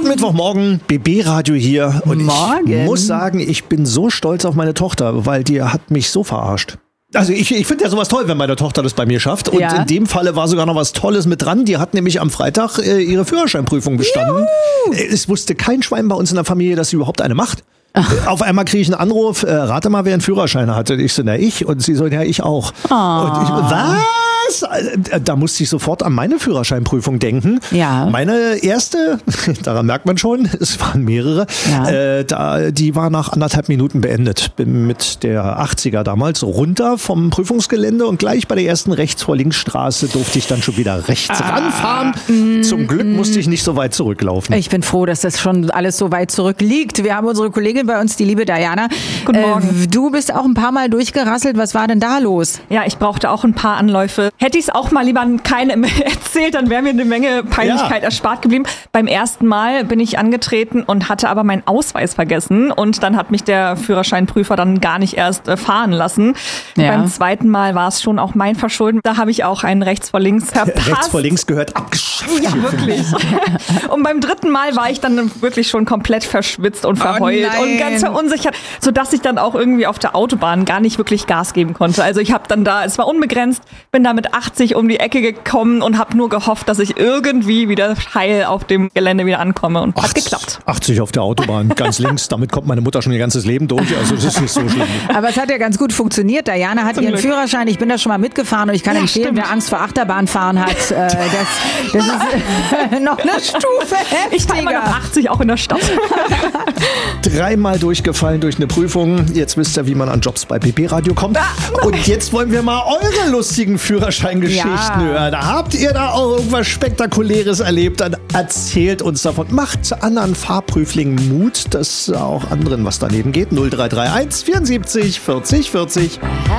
Guten Mittwochmorgen, BB-Radio hier. Und Morgen. Ich muss sagen, ich bin so stolz auf meine Tochter, weil die hat mich so verarscht. Also ich finde ja sowas toll, wenn meine Tochter das bei mir schafft. Und in dem Falle war sogar noch was Tolles mit dran. Die hat nämlich am Freitag ihre Führerscheinprüfung bestanden. Es wusste kein Schwein bei uns in der Familie, dass sie überhaupt eine macht. Auf einmal kriege ich einen Anruf, rate mal, wer einen Führerschein hatte. Ich so, na ich. Und sie so, ja, ich auch. Und ich, was? Da musste ich sofort an meine Führerscheinprüfung denken. Ja. Meine erste, daran merkt man schon, es waren mehrere, die war nach 1,5 Minuten beendet. Bin mit der 80er damals runter vom Prüfungsgelände und gleich bei der ersten Rechts-vor-Links-Straße durfte ich dann schon wieder rechts ranfahren. Zum Glück musste ich nicht so weit zurücklaufen. Ich bin froh, dass das schon alles so weit zurückliegt. Wir haben unsere Kollegin bei uns, die liebe Diana. Guten Morgen. Du bist auch ein paar Mal durchgerasselt. Was war denn da los? Ja, ich brauchte auch ein paar Anläufe. Hätte ich es auch mal lieber an keinem erzählt, dann wäre mir eine Menge Peinlichkeit erspart geblieben. Beim ersten Mal bin ich angetreten und hatte aber meinen Ausweis vergessen. Und dann hat mich der Führerscheinprüfer dann gar nicht erst fahren lassen. Ja. Beim zweiten Mal war es schon auch mein Verschulden. Da habe ich auch einen rechts vor links verpasst. Rechts vor links gehört abgeschafft. Ja, wirklich. Und beim dritten Mal war ich dann wirklich schon komplett verschwitzt und verheult und ganz verunsichert, sodass ich dann auch irgendwie auf der Autobahn gar nicht wirklich Gas geben konnte. Also ich habe dann es war unbegrenzt, bin da mit 80 um die Ecke gekommen und habe nur gehofft, dass ich irgendwie wieder heil auf dem Gelände wieder ankomme und hat geklappt. 80 auf der Autobahn, ganz links, damit kommt meine Mutter schon ihr ganzes Leben durch, also das ist nicht so schlimm. Aber es hat ja ganz gut funktioniert. Diana hat ihren Führerschein, ich bin da schon mal mitgefahren und ich kann empfehlen, wer Angst vor Achterbahnfahren hat, das ist noch eine Stufe heftiger. Ich fahre mal auf 80 auch in der Stadt. 3-mal durchgefallen durch eine Prüfung. Jetzt wisst ihr, wie man an Jobs bei BB-Radio kommt. Und jetzt wollen wir mal eure lustigen Führerscheingeschichten hören. Habt ihr da auch irgendwas Spektakuläres erlebt? Dann erzählt uns davon. Macht anderen Fahrprüflingen Mut, dass auch anderen was daneben geht. 0331 74 40 40.